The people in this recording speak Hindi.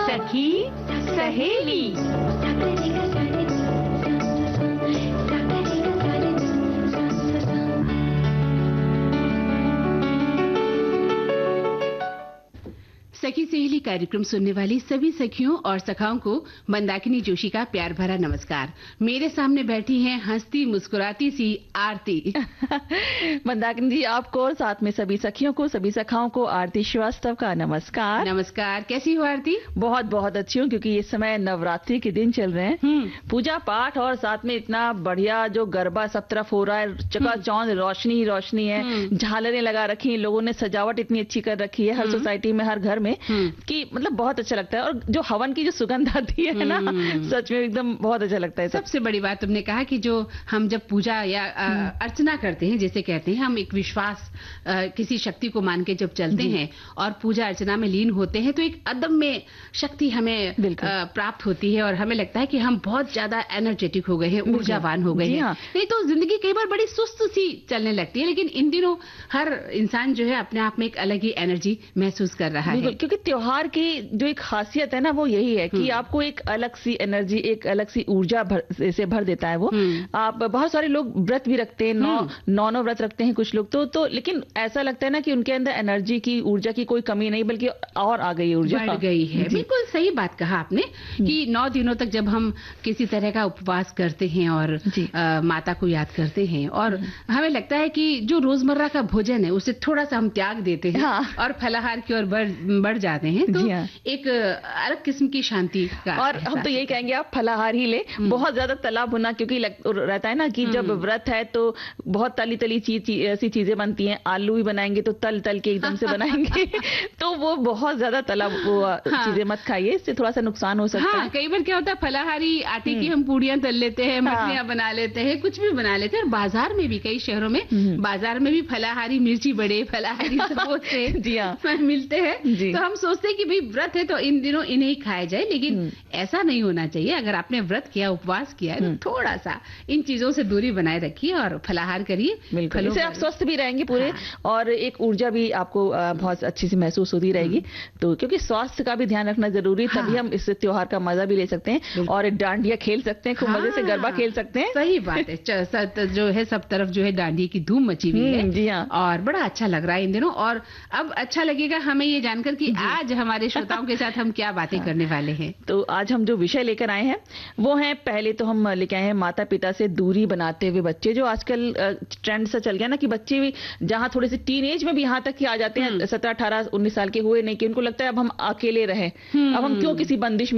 सखी सहेली। सखी सहेली कार्यक्रम सुनने वाली सभी सखियों और सखाओं को मंदाकिनी जोशी का प्यार भरा नमस्कार। मेरे सामने बैठी हैं हंसती मुस्कुराती सी आरती। मंदाकिनी जी, आपको और साथ में सभी सखियों को, सभी सखाओं को आरती श्रीवास्तव का नमस्कार। नमस्कार, कैसी हो आरती? बहुत बहुत अच्छी हूँ, क्योंकि इस समय नवरात्रि के दिन चल रहे हैं, पूजा पाठ और साथ में इतना बढ़िया जो गरबा सब तरफ हो रहा है, चकाचौंध रोशनी ही रोशनी है, झालरें लगा रखी हैं, लोगों ने सजावट इतनी अच्छी कर रखी है हर सोसाइटी में, हर घर में, कि मतलब बहुत अच्छा लगता है। और जो हवन की जो सुगंध आती है ना, सच में एकदम बहुत अच्छा लगता है। सबसे बड़ी बात तुमने कहा कि जो हम जब पूजा या अर्चना करते हैं, जैसे कहते हैं हम एक विश्वास किसी शक्ति को मान के जब चलते हैं और पूजा अर्चना में लीन होते हैं, तो एक अदम्य शक्ति हमें प्राप्त होती है और हमें लगता है कि हम बहुत ज्यादा एनर्जेटिक हो गए हैं, ऊर्जावान हो गए हैं। नहीं तो जिंदगी कई बार बड़ी सुस्त सी चलने लगती है, लेकिन इन दिनों हर इंसान जो है अपने आप में एक अलग ही एनर्जी महसूस कर रहा है। क्योंकि त्योहार की जो एक खासियत है ना, वो यही है कि आपको एक अलग सी एनर्जी, एक अलग सी ऊर्जा से भर देता है वो। आप बहुत सारे लोग व्रत भी रखते हैं, नौ व्रत रखते हैं कुछ लोग तो लेकिन ऐसा लगता है ना कि उनके अंदर एनर्जी की, ऊर्जा की कोई कमी नहीं, बल्कि और आ गई, ऊर्जा बढ़ गई है। बिल्कुल सही बात कहा आपने कि 9 दिनों तक जब हम किसी तरह का उपवास करते हैं और माता को याद करते हैं और हमें लगता है कि जो रोजमर्रा का भोजन है उसे थोड़ा सा हम त्याग देते हैं और फलाहार की ओर बढ़ जाते हैं, तो एक अलग किस्म की शांति का। और हम तो यही कहेंगे आप फलाहार ही ले, बहुत ज्यादा तला भुना, क्योंकि रहता है ना कि जब व्रत है तो बहुत तली ऐसी चीजें बनती हैं, आलू भी बनाएंगे तो तल के एकदम से बनाएंगे तो वो बहुत ज्यादा तला चीजें मत खाइए, इससे थोड़ा सा नुकसान हो सकता है। कई बार क्या होता है, फलाहारी आटे की हम पूड़ियां तल लेते हैं, मठलियां बना लेते हैं, कुछ भी बना लेते हैं। और बाजार में भी, कई शहरों में बाजार में भी फलाहारी मिर्ची बड़े, फलाहारी समोसे मिलते हैं, तो हम सोचते हैं कि भाई व्रत है तो इन दिनों इन्हें खाया जाए, लेकिन ऐसा नहीं होना चाहिए। अगर आपने व्रत किया, उपवास किया है, तो थोड़ा सा इन चीजों से दूरी बनाए रखिए और फलाहार करिए। इससे आप स्वस्थ भी रहेंगे पूरे, और एक ऊर्जा भी आपको बहुत अच्छी सी महसूस होती रहेगी। तो क्योंकि स्वास्थ्य का भी ध्यान रखना जरूरी, तभी हम इस त्योहार का मजा भी ले सकते हैं और डांडिया खेल सकते हैं, खूब मजे से गरबा खेल सकते हैं। सही बात है, जो है सब तरफ जो है डांडिया की धूम मची हुई है। जी हाँ, और बड़ा अच्छा लग रहा है इन दिनों। और अब अच्छा लगेगा हमें ये जानकर कि आज हमारे श्रोताओं के साथ हम क्या बातें करने वाले हैं। तो आज हम जो विषय लेकर आए हैं वो है, पहले तो हम लेके आए हैं माता पिता से दूरी बनाते हुए बच्चे। जो आजकल ट्रेंड सा चल गया ना कि बच्चे भी जहां थोड़े से टीन एज में भी यहाँ तक कि आ जाते हैं, 17, 18, 19 साल के हुए नहीं, कि उनको लगता है अब हम अकेले रहे, अब हम क्यों किसी बंदिश